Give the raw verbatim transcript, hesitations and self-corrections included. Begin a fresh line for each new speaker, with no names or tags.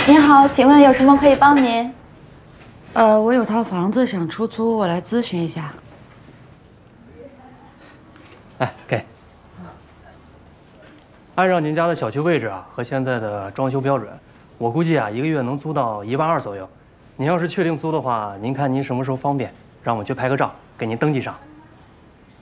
您好，请问有什么可以帮您？
呃，我有套房子想出租，我来咨询一下。
哎，给。按照您家的小区位置啊和现在的装修标准，我估计啊一个月能租到一万二左右。您要是确定租的话，您看您什么时候方便，让我去拍个照，给您登记上。